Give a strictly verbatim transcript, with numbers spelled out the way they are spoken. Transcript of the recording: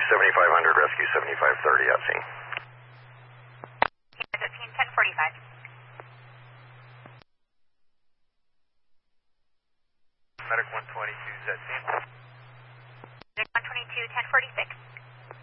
seventy-five hundred, rescue seventy-five thirty at scene. fifteen, ten forty-five. Medic one twenty-two is at scene. Medic one twenty-two, ten forty-six.